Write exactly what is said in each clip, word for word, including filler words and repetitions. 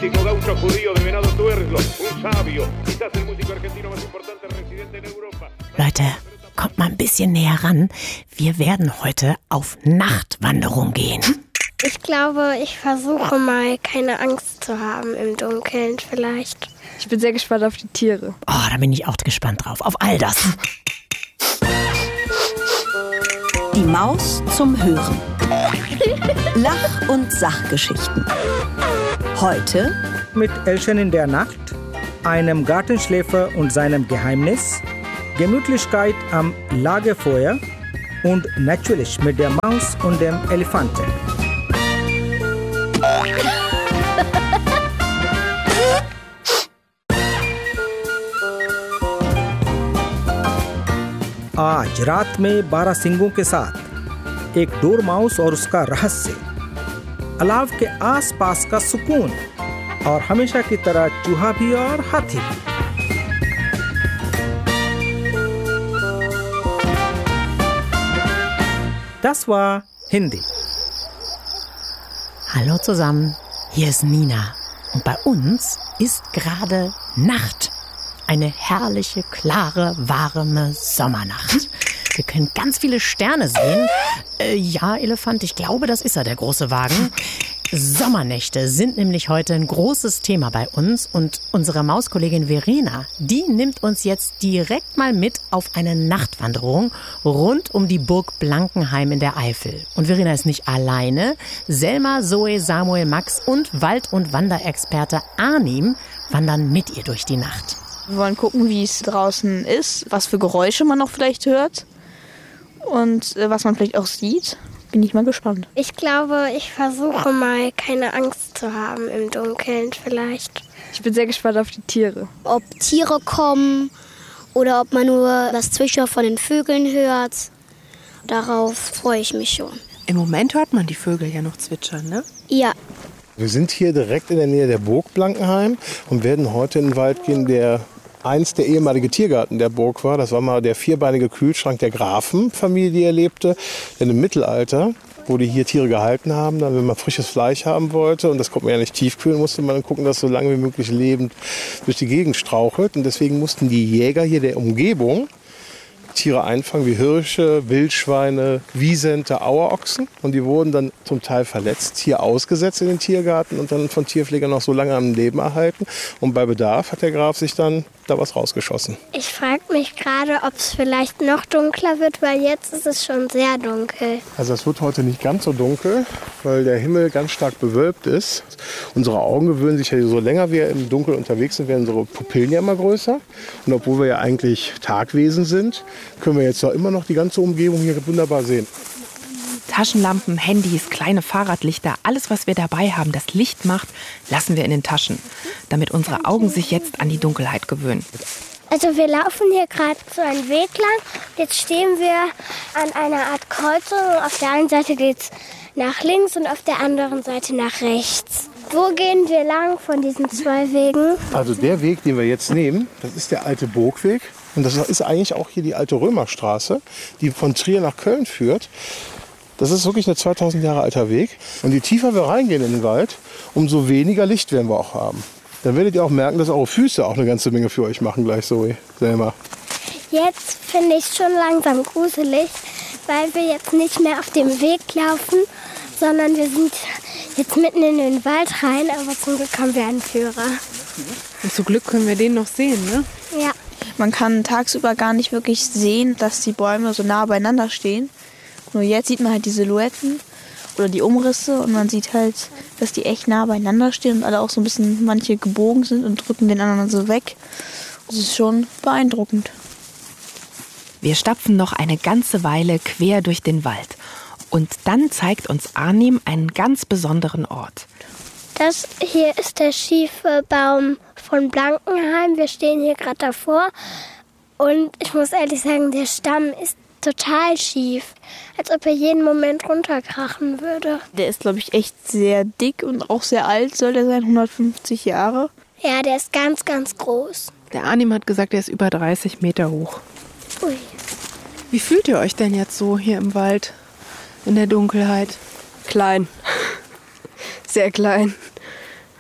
mítico gaucho judío de Venado Tuerlo, un sabio, quizás el músico argentino más importante residente en Europa. Leute, kommt mal ein bisschen näher ran. Wir werden heute auf Nachtwanderung gehen. Ich glaube, ich versuche mal, keine Angst zu haben im Dunkeln vielleicht. Ich bin sehr gespannt auf die Tiere. Oh, da bin ich auch gespannt drauf. Auf all das. Die Maus zum Hören. Lach- und Sachgeschichten. Heute mit Elchen in der Nacht, einem Gartenschläfer und seinem Geheimnis, Gemütlichkeit am Lagerfeuer und natürlich mit der Maus und dem Elefanten. आज रात में बारह सिंगों के साथ एक डोरमाउस और उसका रहस्य, अलाव के आसपास का सुकून और हमेशा की तरह चूहा भी और हाथी भी। Das war Hindi. Hallo zusammen, hier ist Nina und bei uns ist gerade Nacht. Eine herrliche, klare, warme Sommernacht. Wir können ganz viele Sterne sehen. Äh, ja, Elefant, ich glaube, das ist er, der große Wagen. Sommernächte sind nämlich heute ein großes Thema bei uns und unsere Mauskollegin Verena, die nimmt uns jetzt direkt mal mit auf eine Nachtwanderung rund um die Burg Blankenheim in der Eifel. Und Verena ist nicht alleine. Selma, Zoe, Samuel, Max und Wald- und Wanderexperte Arnim wandern mit ihr durch die Nacht. Wir wollen gucken, wie es draußen ist, was für Geräusche man noch vielleicht hört und äh, was man vielleicht auch sieht. Bin ich mal gespannt. Ich glaube, ich versuche mal, keine Angst zu haben im Dunkeln vielleicht. Ich bin sehr gespannt auf die Tiere. Ob Tiere kommen oder ob man nur das Zwitschern von den Vögeln hört. Darauf freue ich mich schon. Im Moment hört man die Vögel ja noch zwitschern, ne? Ja. Wir sind hier direkt in der Nähe der Burg Blankenheim und werden heute in den Wald gehen, der einst der ehemalige Tiergarten der Burg war. Das war mal der vierbeinige Kühlschrank der Grafenfamilie, die hier lebte. Denn im Mittelalter, wo die hier Tiere gehalten haben, dann, wenn man frisches Fleisch haben wollte, und das konnte man ja nicht tiefkühlen, musste man dann gucken, dass so lange wie möglich lebend durch die Gegend strauchelt. Und deswegen mussten die Jäger hier der Umgebung Tiere einfangen, wie Hirsche, Wildschweine, Wisente, Auerochsen. Und die wurden dann zum Teil verletzt, hier ausgesetzt in den Tiergarten und dann von Tierpflegern noch so lange am Leben erhalten. Und bei Bedarf hat der Graf sich dann da was rausgeschossen. Ich frage mich gerade, ob es vielleicht noch dunkler wird, weil jetzt ist es schon sehr dunkel. Also es wird heute nicht ganz so dunkel, weil der Himmel ganz stark bewölkt ist. Unsere Augen gewöhnen sich ja, so länger wir im Dunkeln unterwegs sind, werden unsere Pupillen ja immer größer. Und obwohl wir ja eigentlich Tagwesen sind, können wir jetzt auch immer noch die ganze Umgebung hier wunderbar sehen. Taschenlampen, Handys, kleine Fahrradlichter, alles, was wir dabei haben, das Licht macht, lassen wir in den Taschen, damit unsere Augen sich jetzt an die Dunkelheit gewöhnen. Also wir laufen hier gerade so einen Weg lang. Jetzt stehen wir an einer Art Kreuzung. Auf der einen Seite geht es nach links und auf der anderen Seite nach rechts. Wo gehen wir lang von diesen zwei Wegen? Also der Weg, den wir jetzt nehmen, das ist der alte Burgweg. Und das ist eigentlich auch hier die alte Römerstraße, die von Trier nach Köln führt. Das ist wirklich ein zweitausend Jahre alter Weg. Und je tiefer wir reingehen in den Wald, umso weniger Licht werden wir auch haben. Dann werdet ihr auch merken, dass eure Füße auch eine ganze Menge für euch machen gleich, Zoe, Selma. Jetzt finde ich es schon langsam gruselig, weil wir jetzt nicht mehr auf dem Weg laufen, sondern wir sind jetzt mitten in den Wald rein, aber zum Glück haben wir einen Führer. Und zum Glück können wir den noch sehen, ne? Ja. Man kann tagsüber gar nicht wirklich sehen, dass die Bäume so nah beieinander stehen. Nur jetzt sieht man halt die Silhouetten oder die Umrisse und man sieht halt, dass die echt nah beieinander stehen und alle auch so ein bisschen, manche gebogen sind und drücken den anderen so weg. Das ist schon beeindruckend. Wir stapfen noch eine ganze Weile quer durch den Wald. Und dann zeigt uns Arnim einen ganz besonderen Ort. Das hier ist der schiefe Baum von Blankenheim. Wir stehen hier gerade davor. Und ich muss ehrlich sagen, der Stamm ist total schief. Als ob er jeden Moment runterkrachen würde. Der ist, glaube ich, echt sehr dick und auch sehr alt. Soll der sein? hundertfünfzig Jahre? Ja, der ist ganz, ganz groß. Der Arnim hat gesagt, er ist über dreißig Meter hoch. Ui. Wie fühlt ihr euch denn jetzt so hier im Wald, in der Dunkelheit? Klein. Sehr klein.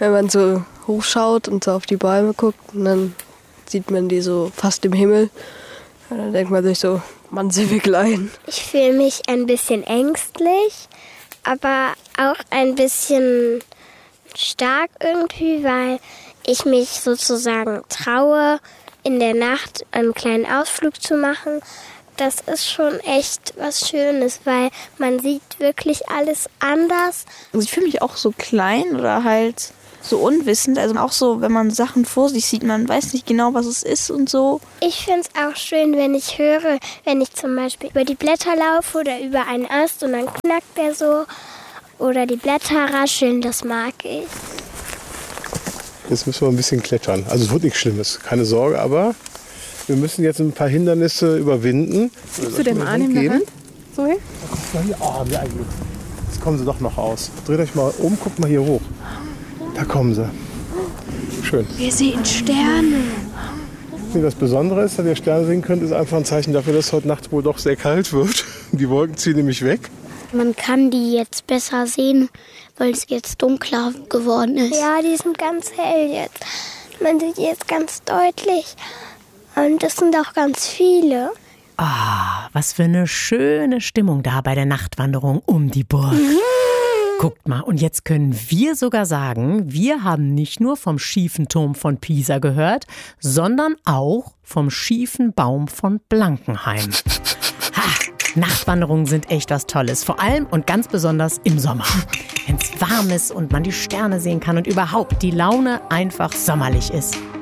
wenn man so hochschaut und so auf die Bäume guckt und dann sieht man die so fast im Himmel. Und dann denkt man sich so, Mann, sind wir klein. Ich fühle mich ein bisschen ängstlich, aber auch ein bisschen stark irgendwie, weil ich mich sozusagen traue, in der Nacht einen kleinen Ausflug zu machen. Das ist schon echt was Schönes, weil man sieht wirklich alles anders. Also ich fühle mich auch so klein oder halt so unwissend. Also auch so, wenn man Sachen vor sich sieht, man weiß nicht genau, was es ist und so. Ich finde es auch schön, wenn ich höre, wenn ich zum Beispiel über die Blätter laufe oder über einen Ast und dann knackt der so. Oder die Blätter rascheln, das mag ich. Jetzt müssen wir ein bisschen klettern. Also es wird nichts Schlimmes, keine Sorge, aber wir müssen jetzt ein paar Hindernisse überwinden. Gibst du dem Arnim eine Hand? So hin? Oh, wie ein Glück. Jetzt kommen sie doch noch aus. Dreht euch mal um, guckt mal hier hoch. Da kommen sie. Schön. Wir sehen Sterne. Das Besondere ist, dass ihr Sterne sehen könnt, ist einfach ein Zeichen dafür, dass es heute Nacht wohl doch sehr kalt wird. Die Wolken ziehen nämlich weg. Man kann die jetzt besser sehen, weil es jetzt dunkler geworden ist. Ja, die sind ganz hell jetzt. Man sieht die jetzt ganz deutlich. Und das sind auch ganz viele. Ah, was für eine schöne Stimmung da bei der Nachtwanderung um die Burg. Mhm. Guckt mal, und jetzt können wir sogar sagen, wir haben nicht nur vom schiefen Turm von Pisa gehört, sondern auch vom schiefen Baum von Blankenheim. Ha! Nachtwanderungen sind echt was Tolles, vor allem und ganz besonders im Sommer. Wenn es warm ist und man die Sterne sehen kann und überhaupt die Laune einfach sommerlich ist.